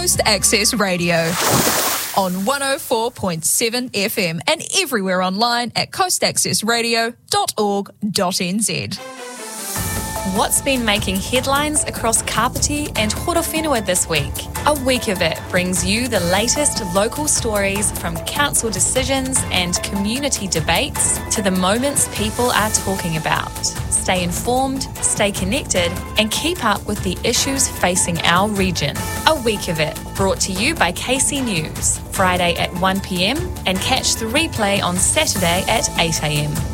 Coast Access Radio on 104.7 FM and everywhere online at coastaccessradio.org.nz. What's been making headlines across Kapiti and Horowhenua this week? A Week of It brings you the latest local stories from council decisions and community debates to the moments people are talking about. Stay informed, stay connected, and keep up with the issues facing our region. A Week of It, brought to you by KC News, Friday at 1 p.m and catch the replay on Saturday at 8 a.m.